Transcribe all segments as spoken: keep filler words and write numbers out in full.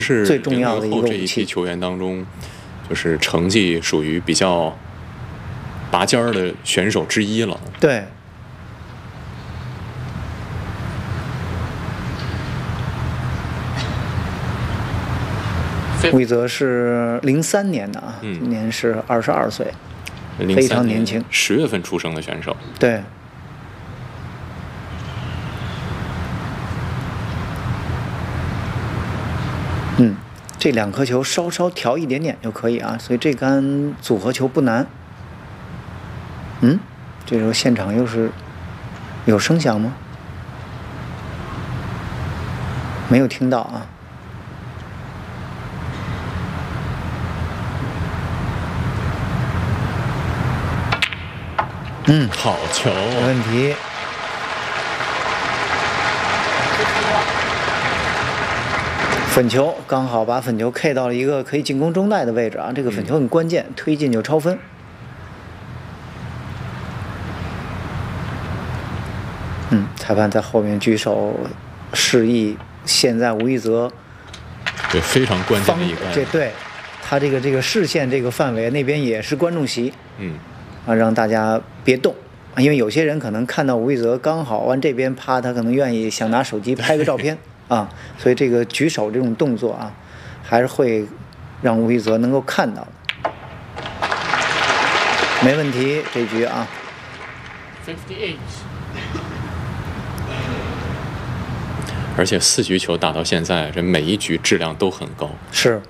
是最重要的一个零零后这一批武器。 球员当中，就是成绩属于比较拔尖儿的选手之一了。 对。魏泽是零三年的啊， 嗯今年是二十二岁， 非非常年轻， 十月份出生的选手。 对。嗯，这两颗球稍稍调一点点就可以啊，所以这杆组合球不难。嗯，这时候现场又是有声响吗？没有听到啊。嗯， 好球， 没问题。粉球刚好把粉球 K 到了一个可以进攻中袋的位置啊，这个粉球很关键，推进就超分。嗯，裁判在后面举手示意，现在吴一泽对，非常关键的一个， 这对他这个这个视线这个范围那边也是观众席， 嗯， 啊，让大家别动，因为有些人可能看到吴一泽刚好往这边趴，他可能愿意想拿手机拍个照片啊，所以这个举手这种动作啊，还是会让吴一泽能够看到的。没问题，这局啊。 而且四局球打到现在，这每一局质量都很高。 是。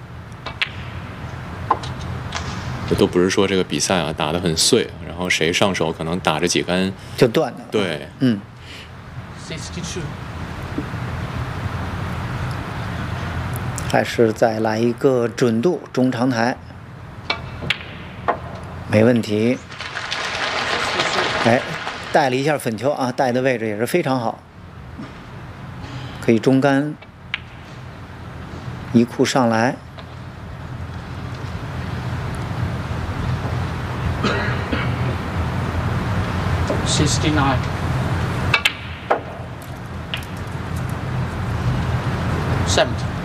这都不是说这个比赛啊打得很碎，然后谁上手可能打着几杆就断了。 对， 嗯。还是再来一个准度中长台，没问题。哎，带了一下粉球啊，带的位置也是非常好，可以中杆一库上来。 sixty-nine. seventy.